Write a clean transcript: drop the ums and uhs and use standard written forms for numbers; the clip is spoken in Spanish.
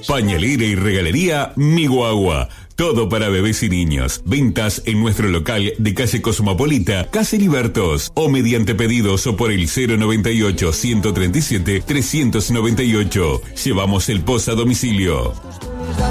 Pañalera y regalería Mi Guagua. Todo para bebés y niños. Ventas en nuestro local de calle Cosmopolita, Casi Libertos. O mediante pedidos o por el 098 137 398. Llevamos el post a domicilio.